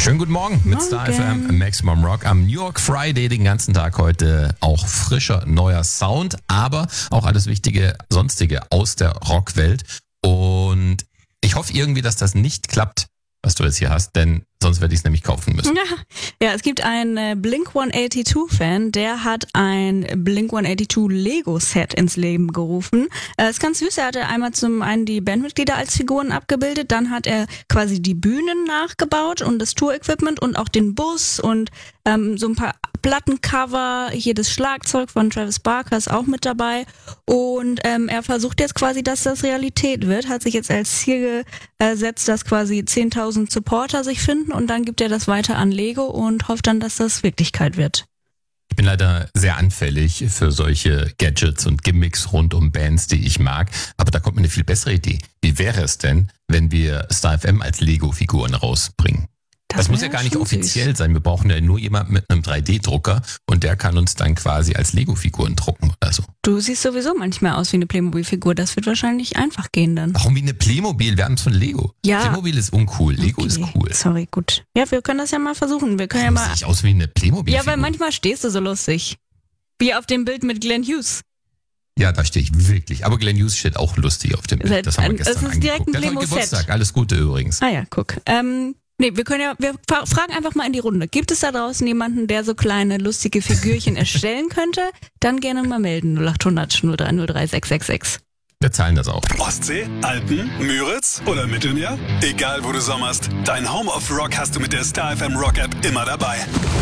Schönen guten Morgen mit Star FM Maximum Rock am New York Friday, den ganzen Tag heute auch frischer, neuer Sound, aber auch alles Wichtige, Sonstige aus der Rockwelt. Und ich hoffe irgendwie, dass das nicht klappt, was du jetzt hier hast, denn sonst werde ich es nämlich kaufen müssen. Ja, es gibt einen Blink-182-Fan, der hat ein Blink-182 Lego-Set ins Leben gerufen. Ist ganz süß, er hatte einmal zum einen die Bandmitglieder als Figuren abgebildet, dann hat er quasi die Bühnen nachgebaut und das Tour-Equipment und auch den Bus und so ein paar Plattencover, hier das Schlagzeug von Travis Barker ist auch mit dabei und er versucht jetzt quasi, dass das Realität wird, hat sich jetzt als Ziel gesetzt, dass quasi 10.000 Supporter sich finden und dann gibt er das weiter an Lego und hofft dann, dass das Wirklichkeit wird. Ich bin leider sehr anfällig für solche Gadgets und Gimmicks rund um Bands, die ich mag, aber da kommt mir eine viel bessere Idee. Wie wäre es denn, wenn wir Star FM als Lego-Figuren rausbringen? Das muss ja gar nicht offiziell sein. Wir brauchen ja nur jemanden mit einem 3D-Drucker und der kann uns dann quasi als Lego-Figuren drucken oder so. Du siehst sowieso manchmal aus wie eine Playmobil-Figur. Das wird wahrscheinlich einfach gehen dann. Warum wie eine Playmobil? Wir haben es von Lego. Ja. Playmobil ist uncool, Lego ist cool. Sorry, gut. Ja, wir können das ja mal versuchen. Wir können ja mal. Sehe ich aus wie eine Playmobil-Figur? Ja, weil manchmal stehst du so lustig. Wie auf dem Bild mit Glenn Hughes. Ja, da stehe ich wirklich. Aber Glenn Hughes steht auch lustig auf dem Bild. Das haben wir gestern angeguckt. Direkt ein Der hat heute Playmo-Set. Geburtstag. Alles Gute übrigens. Ah ja, guck. Nee, wir fragen einfach mal in die Runde. Gibt es da draußen jemanden, der so kleine, lustige Figürchen erstellen könnte? Dann gerne mal melden. 0800 0303 666. Wir zahlen das auch. Ostsee, Alpen, Müritz oder Mittelmeer? Egal wo du sommerst, dein Home of Rock hast du mit der Star FM Rock App immer dabei.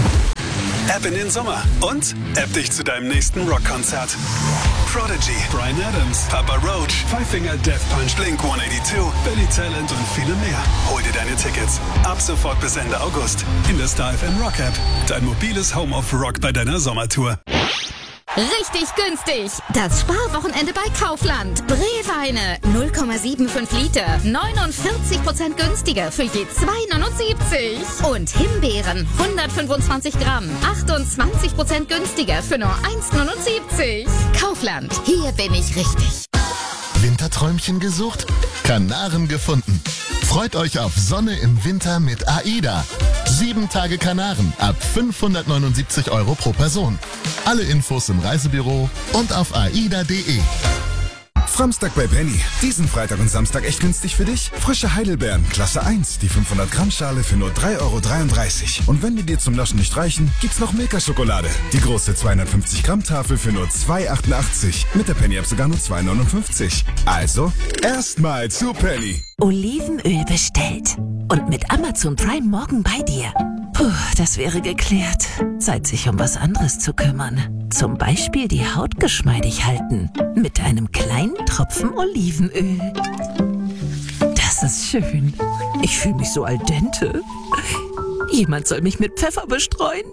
App in den Sommer und App dich zu deinem nächsten Rockkonzert. Prodigy, Bryan Adams, Papa Roach, Five Finger Death Punch, Blink-182, Billy Talent und viele mehr. Hol dir deine Tickets ab sofort bis Ende August in der Star FM Rock App. Dein mobiles Home of Rock bei deiner Sommertour. Richtig günstig. Das Sparwochenende bei Kaufland. Brewweine 0,75 Liter. 49% günstiger für je 2,79. Und Himbeeren 125 Gramm. 28% günstiger für nur 1,79. Kaufland. Hier bin ich richtig. Winterträumchen gesucht? Kanaren gefunden. Freut euch auf Sonne im Winter mit AIDA. 7 Tage Kanaren ab 579 € pro Person. Alle Infos im Reisebüro und auf aida.de. Framstag bei Penny. Diesen Freitag und Samstag echt günstig für dich? Frische Heidelbeeren, Klasse 1, die 500 Gramm Schale für nur 3,33 €. Und wenn die dir zum Naschen nicht reichen, gibt's noch Milka-Schokolade. Die große 250 Gramm Tafel für nur 2,88 €. Mit der Penny-App sogar nur 2,59 €. Also, erstmal zu Penny. Olivenöl bestellt. Und mit Amazon Prime morgen bei dir. Puh, das wäre geklärt. Zeit, sich um was anderes zu kümmern. Zum Beispiel die Haut geschmeidig halten. Mit einem kleinen Tropfen Olivenöl. Das ist schön. Ich fühle mich so al dente. Jemand soll mich mit Pfeffer bestreuen.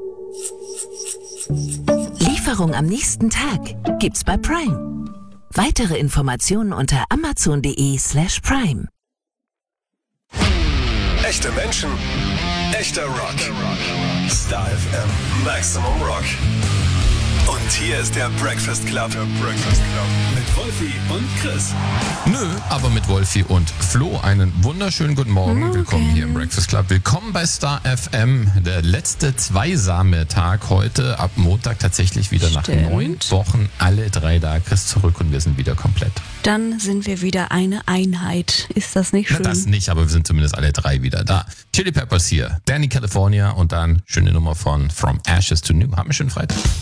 Lieferung am nächsten Tag gibt's bei Prime. Weitere Informationen unter amazon.de/prime. Echte Menschen, echter Rock. Star FM Maximum Rock. Und hier ist der Breakfast Club. Mit Wolfi und Chris. Nö, aber mit Wolfi und Flo einen wunderschönen guten Morgen. Willkommen hier im Breakfast Club. Willkommen bei Star FM. Der letzte zweisame Tag heute. Ab Montag tatsächlich wieder nach 9 Wochen. Alle 3 da. Chris zurück und wir sind wieder komplett. Dann sind wir wieder eine Einheit. Ist das nicht schön? Na, das nicht, aber wir sind zumindest alle 3 wieder da. Chili Peppers hier, Danny California und dann schöne Nummer von From Ashes to New. Haben wir einen schönen Freitag.